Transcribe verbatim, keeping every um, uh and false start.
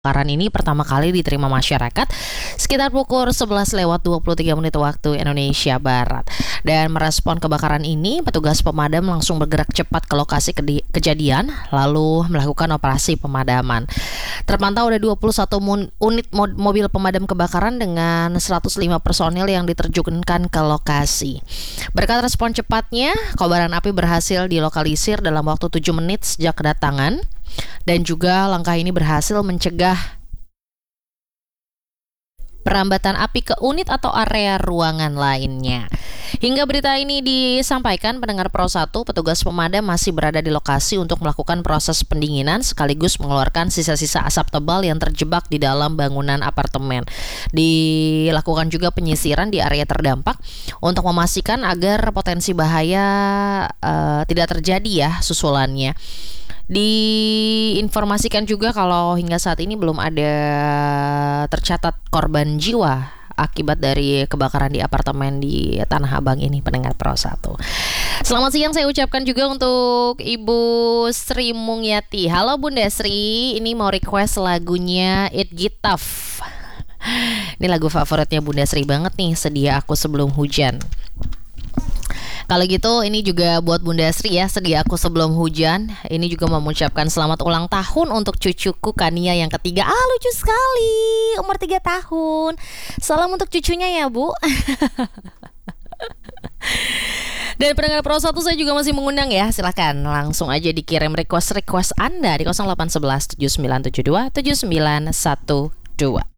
Kebakaran ini pertama kali diterima masyarakat sekitar pukul sebelas lewat dua puluh tiga menit waktu Indonesia Barat. Dan merespon kebakaran ini, petugas pemadam langsung bergerak cepat ke lokasi kedi- kejadian lalu melakukan operasi pemadaman. Terpantau ada dua puluh satu mun- unit mo- mobil pemadam kebakaran dengan seratus lima personil yang diterjunkan ke lokasi. Berkat respon cepatnya, kobaran api berhasil dilokalisir dalam waktu tujuh menit sejak kedatangan. Dan juga langkah ini berhasil mencegah perambatan api ke unit atau area ruangan lainnya. Hingga berita ini disampaikan, pendengar Pro satu, petugas pemadam masih berada di lokasi untuk melakukan proses pendinginan sekaligus mengeluarkan sisa-sisa asap tebal yang terjebak di dalam bangunan apartemen. Dilakukan juga penyisiran di area terdampak untuk memastikan agar potensi bahaya uh, tidak terjadi ya susulannya. Diinformasikan juga kalau hingga saat ini belum ada tercatat korban jiwa akibat dari kebakaran di apartemen di Tanah Abang ini, pendengar Pro satu. Selamat siang saya ucapkan juga untuk Ibu Sri Mungyati. Halo Bunda Sri, ini mau request lagunya It Gitaf. Ini lagu favoritnya Bunda Sri banget nih, Sedia Aku Sebelum Hujan. Kalau gitu ini juga buat Bunda Sri ya, Sedia Aku Sebelum Hujan. Ini juga mengucapkan selamat ulang tahun untuk cucuku Kania yang ketiga. Ah, lucu sekali, umur tiga tahun. Salam untuk cucunya ya Bu. Dan pendengar Pro satu, saya juga masih mengundang ya. Silahkan langsung aja dikirim request-request Anda di nol delapan satu satu tujuh sembilan tujuh dua tujuh sembilan satu dua.